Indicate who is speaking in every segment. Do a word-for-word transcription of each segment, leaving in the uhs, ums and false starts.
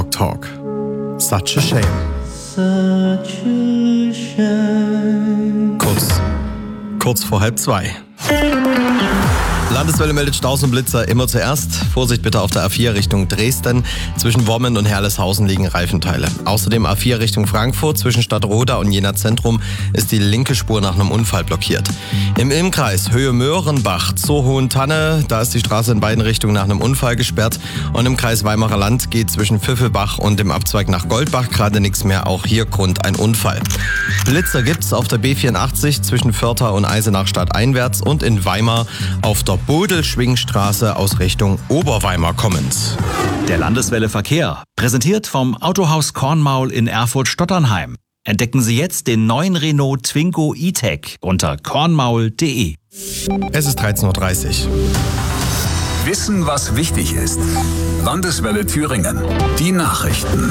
Speaker 1: Talk Talk. Such a shame.
Speaker 2: Such a shame.
Speaker 1: Kurz, kurz vor halb zwei. Landeswelle meldet Staus und Blitzer immer zuerst. Vorsicht bitte auf der A vier Richtung Dresden. Zwischen Wommen und Herleshausen liegen Reifenteile. Außerdem A vier Richtung Frankfurt. Zwischen Stadtroda und Jena Zentrum ist die linke Spur nach einem Unfall blockiert. Im Ilmkreis Höhe Möhrenbach zur Hohen Tanne. Da ist die Straße in beiden Richtungen nach einem Unfall gesperrt. Und im Kreis Weimarer Land geht zwischen Pfiffelbach und dem Abzweig nach Goldbach gerade nichts mehr. Auch hier Grund ein Unfall. Blitzer gibt's auf der B vierundachtzig zwischen Vörtha und Eisenach stadteinwärts und in Weimar auf der Bodelschwingstraße aus Richtung Oberweimar kommend.
Speaker 3: Der Landeswelle Verkehr, präsentiert vom Autohaus Kornmaul in Erfurt-Stotternheim. Entdecken Sie jetzt den neuen Renault Twingo E-Tech unter kornmaul punkt de.
Speaker 1: Es ist dreizehn Uhr dreißig.
Speaker 4: Wissen, was wichtig ist. Landeswelle Thüringen. Die Nachrichten.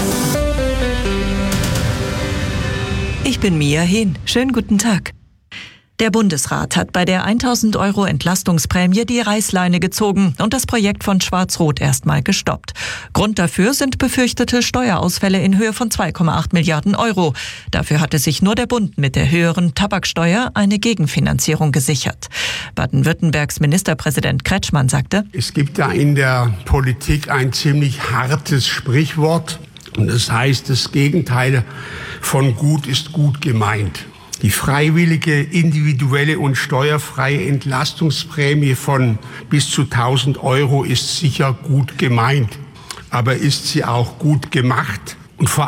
Speaker 5: Ich bin Mia Hehn. Schönen guten Tag. Der Bundesrat hat bei der tausend Euro Entlastungsprämie die Reißleine gezogen und das Projekt von Schwarz-Rot erstmal gestoppt. Grund dafür sind befürchtete Steuerausfälle in Höhe von zwei Komma acht Milliarden Euro. Dafür hatte sich nur der Bund mit der höheren Tabaksteuer eine Gegenfinanzierung gesichert. Baden-Württembergs Ministerpräsident Kretschmann sagte:
Speaker 6: Es gibt da in der Politik ein ziemlich hartes Sprichwort. Und das heißt, das Gegenteil von gut ist gut gemeint. Die freiwillige, individuelle und steuerfreie Entlastungsprämie von bis zu tausend Euro ist sicher gut gemeint. Aber ist sie auch gut gemacht? Und vor